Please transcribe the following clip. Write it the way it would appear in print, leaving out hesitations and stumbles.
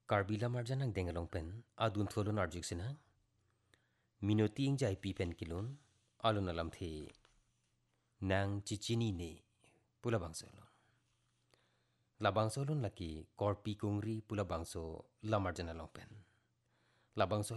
Karbila marjan ang dengalong pen adun tholon arjuk sina minoti ing jai pi pen kilon alun alam the nang cicini ne pula bangso lon labangso lon laki korpi kungri pula bangso lamarjan along pen labangso